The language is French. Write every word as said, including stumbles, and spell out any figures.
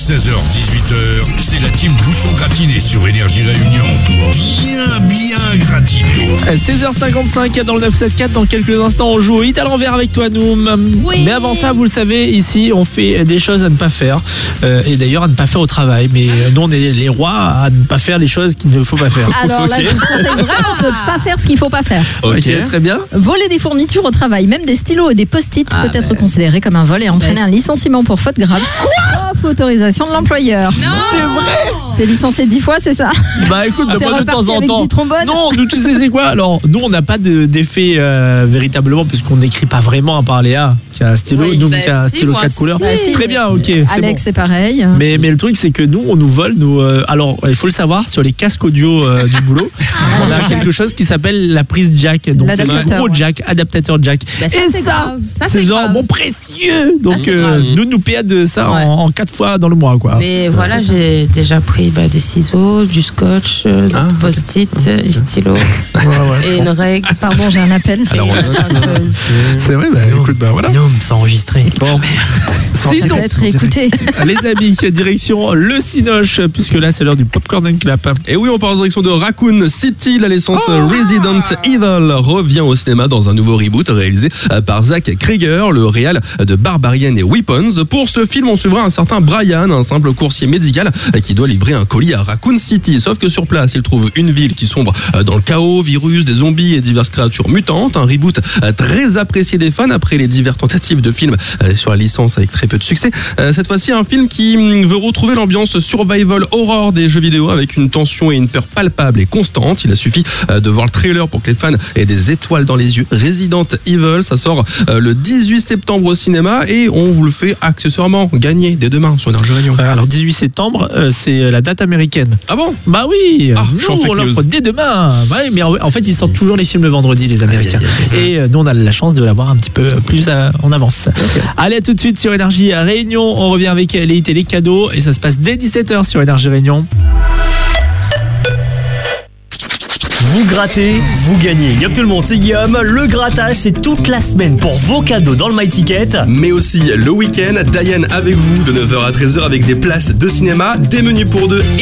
seize heures dix-huit heures, c'est la team Bouchon Gratiné sur Énergie Réunion. Bien, bien gratiné. seize heures cinquante-cinq dans le neuf cent soixante-quatorze. Dans quelques instants, on joue au hit à l'envers avec toi, Noum. Oui. Mais avant ça, vous le savez, ici, on fait des choses à ne pas faire. Euh, et d'ailleurs, à ne pas faire au travail. Mais nous, on est les rois à ne pas faire les choses qu'il ne faut pas faire. Alors là, Okay. je vous conseille vraiment de ne pas faire ce qu'il ne faut pas faire. Ok, très bien. Voler des fournitures au travail, même des stylos et des post-it, Ah, peut être mais... considéré comme un vol et entraîner un licenciement pour faute grave, sauf autorisation de l'employeur. Non, c'est vrai. T'es licencié dix fois, c'est ça? Bah écoute, T'es moi de temps reparti en avec temps. dix trombones. Non, nous tu sais c'est quoi? Alors nous on n'a pas de- d'effet euh, véritablement puisqu'on n'écrit pas vraiment à part Léa qui a un stylo, Oui, nous bah qui a un si, stylo moi, quatre couleurs. si. Bah, si. Très bien, ok. c'est Alex, bon. c'est pareil. Mais, mais le truc, c'est que nous, on nous vole. Nous, euh, alors, il faut le savoir, sur les casques audio euh, du boulot, on a quelque chose qui s'appelle la prise jack. Donc, un L'adaptateur, gros ouais. jack, adaptateur jack. Bah, ça, Et c'est ça, grave. Ça, c'est c'est genre grave. mon précieux. Donc, c'est euh, grave. nous, nous payons de ça Ouais. en, en quatre fois dans le mois, quoi. Mais voilà, j'ai déjà pris bah, des ciseaux, du scotch, euh, Ah, des post-it, et stylo, et une règle. Pardon, j'ai un appel. Alors, on note. C'est vrai, bah écoute, bah voilà. Non, c'est enregistré. Bon. Ça Sinon, peut être écouté. les amis, direction le Cinoche, puisque là, c'est l'heure du Popcorn and Clap. Et oui, on part en direction de Raccoon City. La licence Resident Evil revient au cinéma dans un nouveau reboot réalisé par Zach Krieger, le réal de Barbarian et Weapons. Pour ce film, on suivra un certain Brian, un simple coursier médical qui doit livrer un colis à Raccoon City. Sauf que sur place, il trouve une ville qui sombre dans le chaos, virus, des zombies et diverses créatures mutantes. Un reboot très apprécié des fans après les diverses tentatives de films sur la licence avec très peu de succès. Cette fois-ci, un film qui veut retrouver l'ambiance survival horror des jeux vidéo avec une tension et une peur palpable et constante. Il a suffi de voir le trailer pour que les fans aient des étoiles dans les yeux. Resident Evil, ça sort le dix-huit septembre au cinéma et on vous le fait accessoirement gagner dès demain sur Énergie Réunion. Euh, Alors dix-huit septembre, euh, c'est la date américaine. Ah bon? Bah oui, Ah, nous, je suis en fake on l'offre news. dès demain. Ouais, mais en en fait, ils sortent toujours les films le vendredi, les Américains. Aïe, aïe, aïe. Et euh, nous, on a la chance de l'avoir un petit peu plus à- en avance. Allez, à tout de suite sur Énergie à Réunion. On revient avec les hits et les cadeaux. Et ça se passe dès dix-sept heures sur Énergie Réunion. Vous grattez, vous gagnez. Yop tout le monde, c'est Guillaume. Le grattage, c'est toute la semaine pour vos cadeaux dans le My Ticket. Mais aussi le week-end, Diane avec vous de neuf heures à treize heures avec des places de cinéma, des menus pour deux et